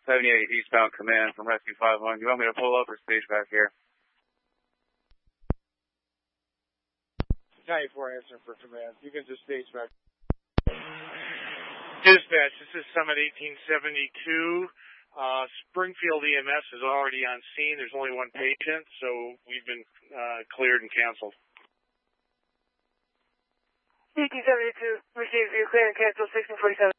78 eastbound command from Rescue 51. Do you want me to pull up or stage back here? 94 answering for command. You can just stage back. Dispatch, this is Summit 1872. Springfield EMS is already on scene. There's only one patient, so we've been cleared and canceled. 1872, receive your clear and cancel 1647.